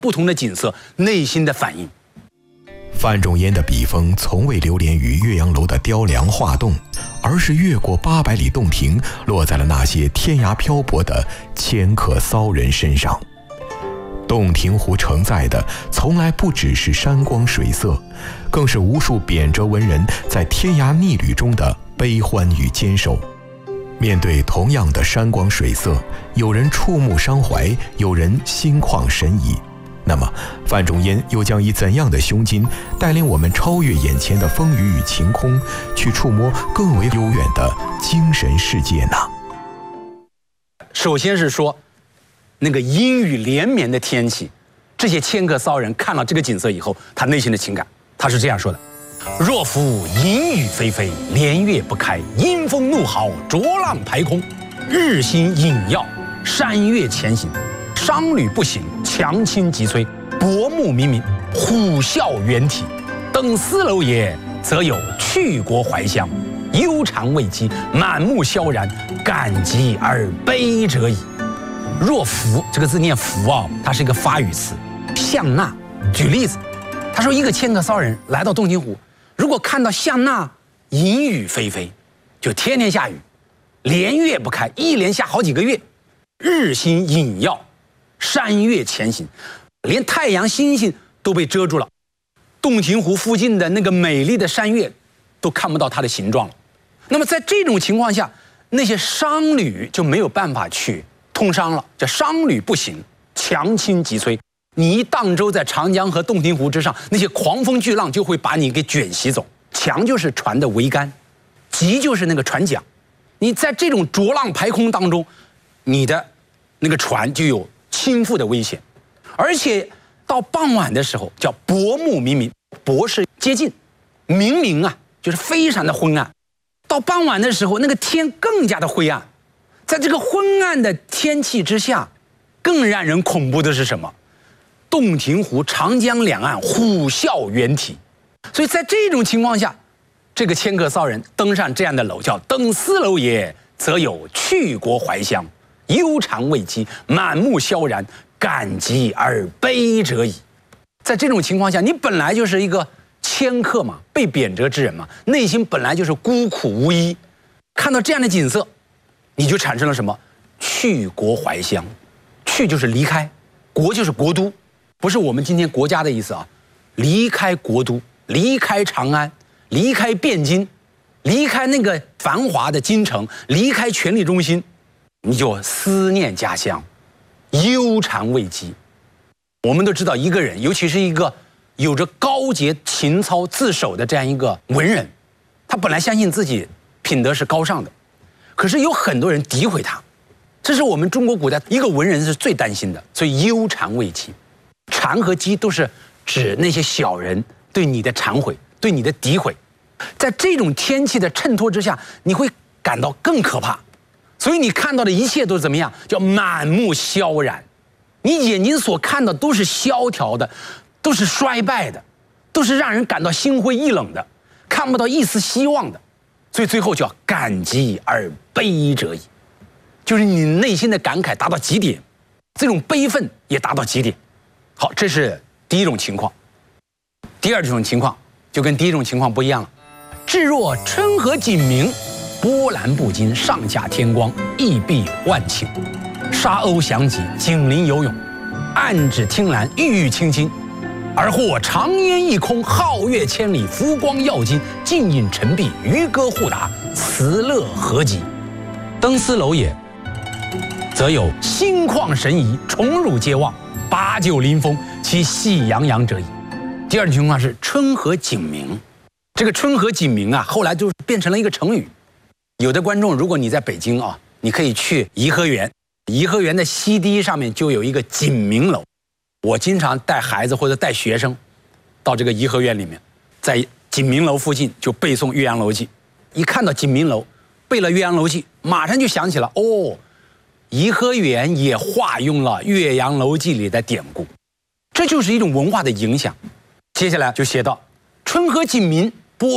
不同的景色内心的反应。 范仲淹的笔锋从未流连于岳阳楼的雕梁画栋，而是越过800里洞庭，落在了那些天涯漂泊的迁客骚人身上。洞庭湖承载的从来不只是山光水色，更是无数贬谪文人在天涯逆旅中的悲欢与坚守。面对同样的山光水色，有人触目伤怀，有人心旷神怡。那么范仲淹又将以怎样的胸襟带领我们超越眼前的风雨与晴空，去触摸更为悠远的精神世界呢？ 首先是说那个阴雨连绵的天气，这些迁客骚人看到这个景色以后，他内心的情感，他是这样说的：若夫阴雨霏霏，连月不开，阴风怒号，浊浪排空，日星隐曜，山岳前行，商旅不行，强倾急摧，薄暮冥冥，虎啸猿啼。登斯楼也，则有去国怀乡，忧谗畏讥，满目萧然，感极而悲者矣。若夫这个字念夫啊，它是一个发语词。向纳举例子，他说一个迁客骚人来到洞庭湖，如果看到向纳阴雨霏霏，就天天下雨，连月不开，一连下好几个月，日星隐曜，山岳前行，连太阳星星都被遮住了，洞庭湖附近的那个美丽的山岳都看不到它的形状了。那么在这种情况下，那些商旅就没有办法去通商了，叫商旅不行，强倾急摧。你一荡舟在长江和洞庭湖之上，那些狂风巨浪就会把你给卷袭走。强就是船的桅杆，急就是那个船桨。你在这种浊浪排空当中，你的那个船就有倾覆的危险。而且到傍晚的时候，叫薄暮冥冥，薄是接近，冥冥啊就是非常的昏暗。到傍晚的时候，那个天更加的灰暗。在这个昏暗的天气之下，更让人恐怖的是什么？洞庭湖、长江两岸虎啸猿啼。所以在这种情况下，这个迁客骚人登上这样的楼，叫登斯楼也，则有去国怀乡，忧谗畏讥，满目萧然，感极而悲者矣。在这种情况下，你本来就是一个迁客嘛，被贬谪之人嘛，内心本来就是孤苦无依，看到这样的景色，你就产生了什么？去国怀乡。去就是离开，国就是国都，不是我们今天国家的意思啊。离开国都，离开长安，离开汴京，离开那个繁华的京城，离开权力中心，你就思念家乡，忧谗畏讥。我们都知道，一个人，尤其是一个有着高洁情操自守的这样一个文人，他本来相信自己品德是高尚的，可是有很多人诋毁他，这是我们中国古代一个文人是最担心的。所以忧谗畏讥，谗和讥都是指那些小人对你的忏悔，对你的诋毁。在这种天气的衬托之下，你会感到更可怕。所以你看到的一切都是怎么样？叫满目萧然。你眼睛所看到都是萧条的，都是衰败的，都是让人感到心灰意冷的，看不到一丝希望的。所以最后叫感极而悲者矣，就是你内心的感慨达到极点，这种悲愤也达到极点。好，这是第一种情况。第二种情况就跟第一种情况不一样了。至若春和景明，波澜不惊，上下天光，异碧万顷，沙鸥翔集，锦鳞游泳，岸芷汀兰，郁郁青青。而或长烟一空，皓月千里，浮光耀金，静影沉璧，渔歌互答，辞乐何极。登斯楼也，则有心旷神怡，宠辱皆忘，把酒临风，其喜洋洋者矣。第二种情况是春和景明。这个春和景明啊，后来就变成了一个成语。有的观众，如果你在北京啊，你可以去颐和园，颐和园的西堤上面就有一个景明楼。我经常带孩子或者带学生到这个颐和园里面，在景明楼附近就背诵《岳阳楼记》。一看到景明楼，背了《岳阳楼记》，马上就想起了哦，颐和园也化用了《岳阳楼记》里的典故，这就是一种文化的影响。接下来就写到春和景明，